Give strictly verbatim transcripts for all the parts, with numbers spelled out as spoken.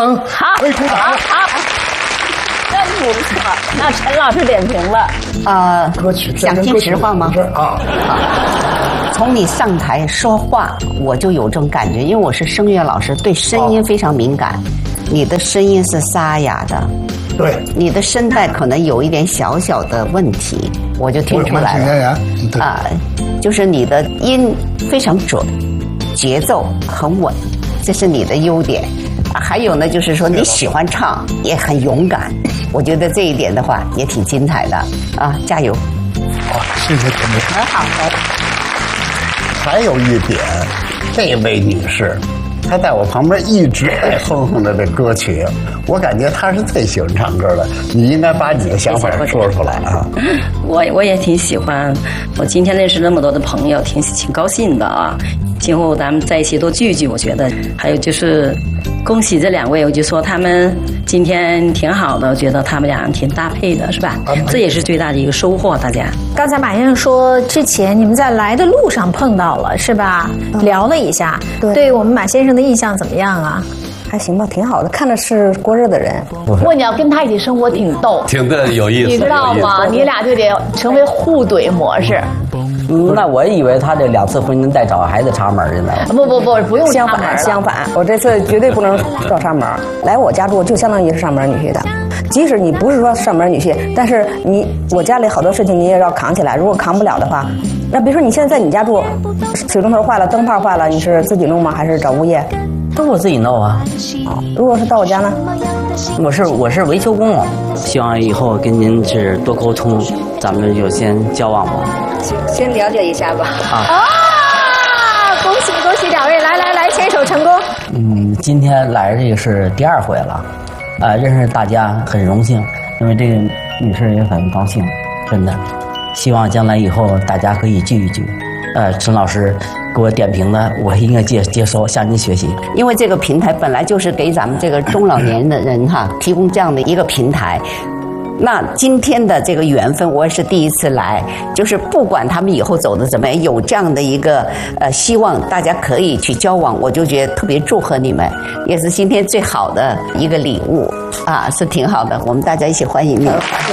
声， 好， 为鼓掌。 好，真不错。那陈老师点评了， 啊， 歌曲想听实话吗？ 啊， 从你上台说话，我就有这种感觉，因为我是声乐老师，对声音非常敏感。你的声音是沙哑的， 对， 你的声带可能有一点小小的问题，我就听出来了。啊，就是你的音非常准，节奏很稳，这是你的优点。还有呢，就是说你喜欢唱，也很勇敢。我觉得这一点的话也挺精彩的啊，加油！ 好，谢谢陈明。 很好的。 还有一点，这位女士，她在我旁边一直在哼哼着这歌曲，我感觉她是最喜欢唱歌的。你应该把你的想法说出来啊！ 我我也挺喜欢，我今天认识那么多的朋友，挺挺高兴的啊！今后咱们在一起多聚聚，我觉得。还有就是，恭喜这两位，我就说他们今天挺好的，我觉得他们俩挺搭配的，是吧？这也是最大的一个收获，大家。 刚才马先生说，之前你们在来的路上碰到了，是吧？嗯、聊了一下，对，对我们马先生的印象怎么样啊？ 还行吧，挺好的，看着是过日的人。 不过你要跟他一起生活挺逗， 挺的有意思， 你知道吗？你俩就得成为互怼模式。 嗯，那我以为他这两次婚姻带找孩子插门去呢。 不不不，不用相反相反，我这次绝对不能找上门。来我家住就相当于是上门女婿的，即使你不是说上门女婿，但是你我家里好多事情你也要扛起来。如果扛不了的话，那比如说你现在在你家住，水龙头坏了，灯泡坏了，你是自己弄吗？还是找物业？ 都我自己弄啊。 哦，如果是到我家呢？ 我是我是维修工人，希望以后跟您是多沟通，咱们就先交往吧。 先了解一下吧。 啊！啊恭喜恭喜两位，来来来，牵手成功。 嗯，今天来这个是第二回了，啊、呃，认识大家很荣幸，因为这个女士也很高兴，真的，希望将来以后大家可以聚一聚。呃，陈老师给我点评的，我应该接接收，向您学习。 因为这个平台本来就是给咱们这个中老年的人哈提供这样的一个平台。那今天的这个缘分，我也是第一次来，就是不管他们以后走的怎么样，有这样的一个呃希望，大家可以去交往，我就觉得特别祝贺你们，也是今天最好的一个礼物啊，是挺好的，我们大家一起欢迎你。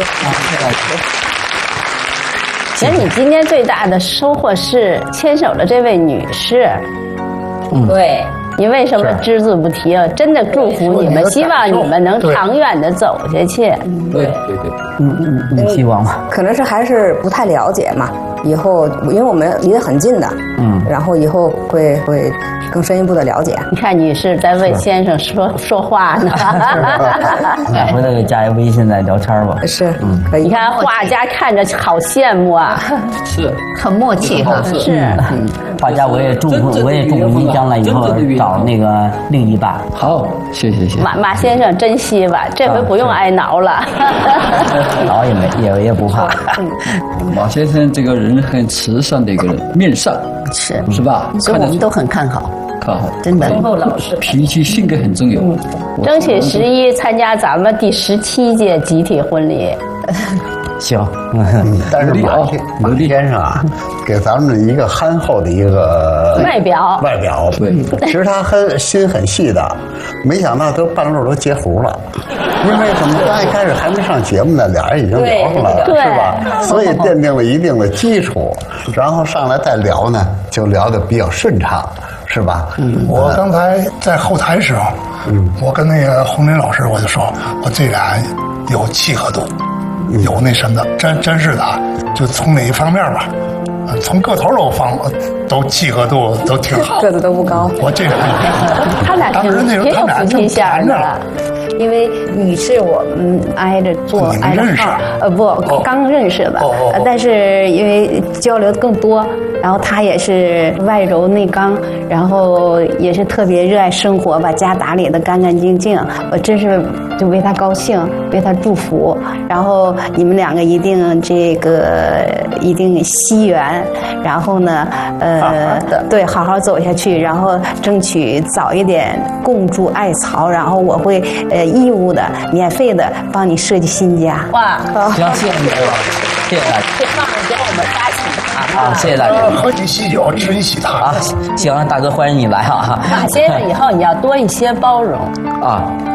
其实你今天最大的收获是牵手的这位女士， 嗯， 对。你为什么只字不提啊？真的祝福你们，希望你们能长远的走下去。 对对对，嗯嗯嗯，希望吧。 可能是还是不太了解嘛，以后因为我们离得很近的，嗯，然后以后会会更深一步的了解。 你看女士在为先生说说话呢， 回头加一微信再聊天吧。 是，嗯，可以。 你看画家看着好羡慕啊， 是， 很默契哈， 是。 嗯，画家我也祝福，我也祝福您将来以后找那个另一半。 好，谢谢谢谢。 马马先生珍惜吧，这回不用挨挠了。 挠也没也也不怕。 马先生这个人很慈善的一个人，面善是是吧？ 所以我们都很看好。 看好， 真的。 忠厚老实， 脾气性格很重要。嗯、 争取十一参加咱们第十七届集体婚礼。 行， 嗯，但是马马先生啊，给咱们一个憨厚的一个外表， 外表，对，其实他很心很细的，没想到都半路都截胡了，因为什么？刚一开始还没上节目呢，俩人已经聊上来了，是吧？所以奠定了一定的基础，然后上来再聊呢，就聊得比较顺畅。是吧？ 嗯，我刚才在后台时候，嗯，我跟那个洪林老师我就说，我这俩有契合度，有那什么的，真真是的，就从哪一方面吧，从个头都方都契合度都挺好， 个子都不高。 我这俩， 他俩挺挺有夫妻相的。因为女士我们挨着坐挨着号，呃不、哦、刚认识的、哦哦，但是因为交流更多，然后她也是外柔内刚，然后也是特别热爱生活，把家打理得干干净净，我真是就为她高兴，为她祝福。然后你们两个一定这个一定惜缘，然后呢，呃，好好对，好好走下去，然后争取早一点共筑爱巢，然后我会呃。义务的、免费的帮你设计新家。哇， 行，谢谢你们，谢谢大家。 别忘了给我们发请啊！谢谢大家。 喝起喜酒，珍惜它啊！行，大哥欢迎你来啊！ 马先生，以后你要多一些包容啊！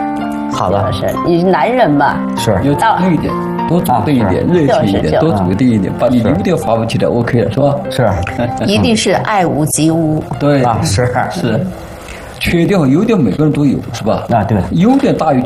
好的， 是你男人嘛， 是要主动一点，多主动一点，热情一点，多主动一点，把你优点发挥起来 ，OK 了，是吧？ 是， 一定是爱屋及乌。 对啊，是是。缺点和优点每个人都有，是吧？ 啊，对， 优点大于